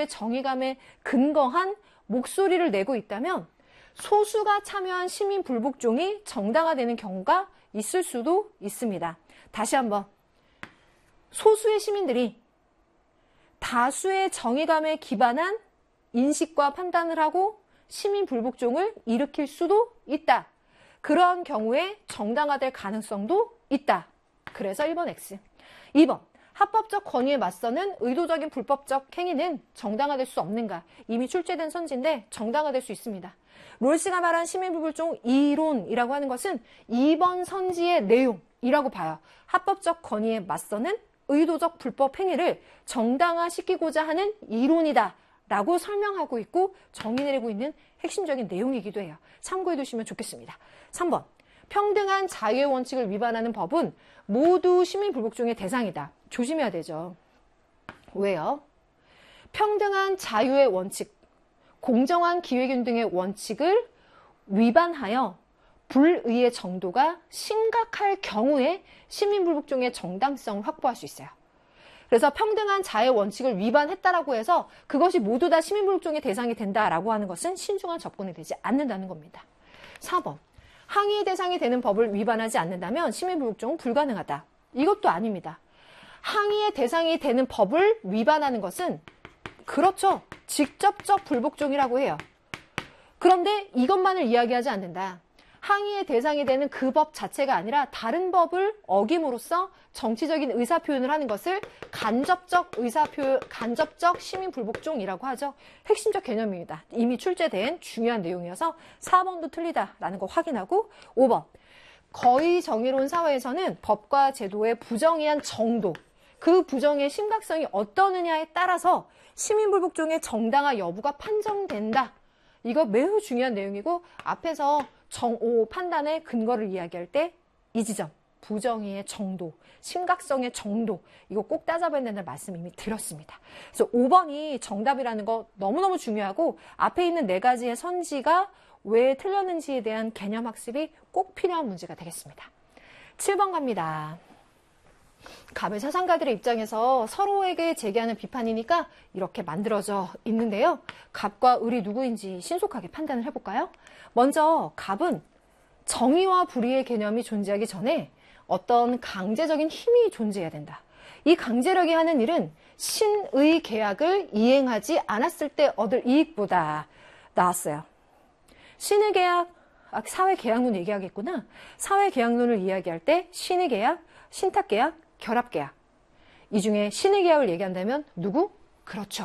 다수의 정의감에 근거한 목소리를 내고 있다면 소수가 참여한 시민 불복종이 정당화되는 경우가 있을 수도 있습니다. 다시 한번, 소수의 시민들이 다수의 정의감에 기반한 인식과 판단을 하고 시민 불복종을 일으킬 수도 있다. 그러한 경우에 정당화될 가능성도 있다. 그래서 1번 X. 2번, 합법적 권위에 맞서는 의도적인 불법적 행위는 정당화될 수 없는가? 이미 출제된 선지인데 정당화될 수 있습니다. 롤스가 말한 시민불복종 이론이라고 하는 것은 2번 선지의 내용이라고 봐요. 합법적 권위에 맞서는 의도적 불법 행위를 정당화시키고자 하는 이론이다 라고 설명하고 있고 정의 내리고 있는 핵심적인 내용이기도 해요. 참고해 두시면 좋겠습니다. 3번, 평등한 자유의 원칙을 위반하는 법은 모두 시민불복종의 대상이다. 조심해야 되죠. 왜요? 평등한 자유의 원칙, 공정한 기회균 등의 원칙을 위반하여 불의의 정도가 심각할 경우에 시민불복종의 정당성을 확보할 수 있어요. 그래서 평등한 자유의 원칙을 위반했다라고 해서 그것이 모두 다 시민불복종의 대상이 된다라고 하는 것은 신중한 접근이 되지 않는다는 겁니다. 4번, 항의의 대상이 되는 법을 위반하지 않는다면 시민불복종은 불가능하다. 이것도 아닙니다. 항의의 대상이 되는 법을 위반하는 것은 그렇죠. 직접적 불복종이라고 해요. 그런데 이것만을 이야기하지 않는다. 항의의 대상이 되는 그 법 자체가 아니라 다른 법을 어김으로써 정치적인 의사표현을 하는 것을 간접적 시민불복종이라고 하죠. 핵심적 개념입니다. 이미 출제된 중요한 내용이어서 4번도 틀리다라는 거 확인하고 5번. 거의 정의로운 사회에서는 법과 제도의 부정의한 정도, 그 부정의 심각성이 어떠느냐에 따라서 시민불복종의 정당화 여부가 판정된다. 이거 매우 중요한 내용이고 앞에서 정오 판단의 근거를 이야기할 때 이 지점, 부정의의 정도, 심각성의 정도 이거 꼭 따져봐야 된다는 말씀 이미 드렸습니다. 그래서 5번이 정답이라는 거 너무너무 중요하고 앞에 있는 4가지의 선지가 왜 틀렸는지에 대한 개념 학습이 꼭 필요한 문제가 되겠습니다. 7번 갑니다. 갑의 사상가들의 입장에서 서로에게 제기하는 비판이니까 이렇게 만들어져 있는데요. 갑과 을이 누구인지 신속하게 판단을 해볼까요? 먼저 갑은 정의와 불의의 개념이 존재하기 전에 어떤 강제적인 힘이 존재해야 된다. 이 강제력이 하는 일은 신의 계약을 이행하지 않았을 때 얻을 이익보다 나왔어요. 신의 계약, 사회계약론 얘기하겠구나. 사회계약론을 이야기할 때 신의 계약, 신탁계약, 결합계약. 이 중에 신의 계약을 얘기한다면 누구? 그렇죠.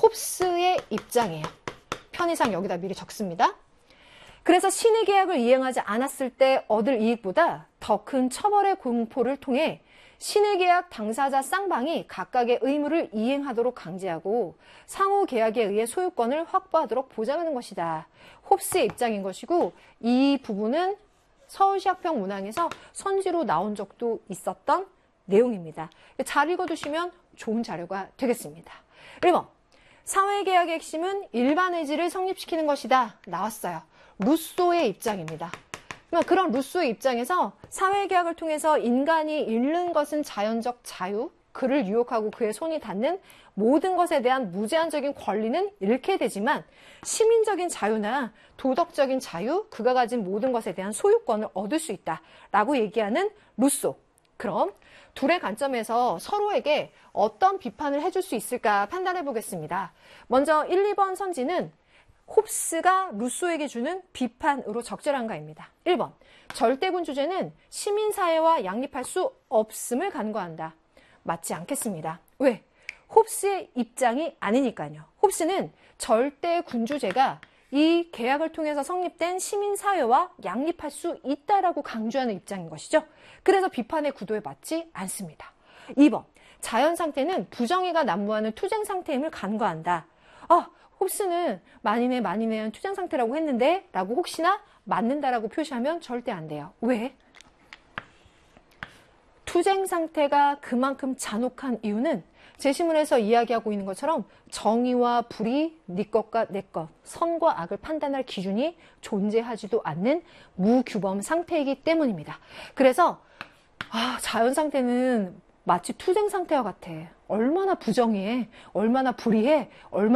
홉스의 입장이에요. 편의상 여기다 미리 적습니다. 그래서 신의 계약을 이행하지 않았을 때 얻을 이익보다 더 큰 처벌의 공포를 통해 신의 계약 당사자 쌍방이 각각의 의무를 이행하도록 강제하고 상호 계약에 의해 소유권을 확보하도록 보장하는 것이다. 홉스의 입장인 것이고 이 부분은 서울시학평 문항에서 선지로 나온 적도 있었던 내용입니다. 잘 읽어두시면 좋은 자료가 되겠습니다. 1번, 사회계약의 핵심은 일반의지를 성립시키는 것이다. 나왔어요. 루소의 입장입니다. 그런 루소의 입장에서 사회계약을 통해서 인간이 잃는 것은 자연적 자유, 그를 유혹하고 그의 손이 닿는 모든 것에 대한 무제한적인 권리는 잃게 되지만 시민적인 자유나 도덕적인 자유, 그가 가진 모든 것에 대한 소유권을 얻을 수 있다라고 얘기하는 루소. 그럼 둘의 관점에서 서로에게 어떤 비판을 해줄 수 있을까 판단해 보겠습니다. 먼저 1, 2번 선지는 홉스가 루소에게 주는 비판으로 적절한가입니다. 1번, 절대군 주제는 시민사회와 양립할 수 없음을 간과한다. 맞지 않겠습니다. 왜? 홉스의 입장이 아니니까요. 홉스는 절대군주제가 이 계약을 통해서 성립된 시민사회와 양립할 수 있다라고 강조하는 입장인 것이죠. 그래서 비판의 구도에 맞지 않습니다. 2번, 자연상태는 부정의가 난무하는 투쟁상태임을 간과한다. 홉스는 만인의 투쟁상태라고 했는데 라고 혹시나 맞는다라고 표시하면 절대 안 돼요. 왜? 투쟁상태가 그만큼 잔혹한 이유는 제시문에서 이야기하고 있는 것처럼 정의와 불의, 네 것과 내 것, 선과 악을 판단할 기준이 존재하지도 않는 무규범 상태이기 때문입니다. 그래서 자연상태는 마치 투쟁상태와 같아. 얼마나 부정의해, 얼마나 불의해, 얼마나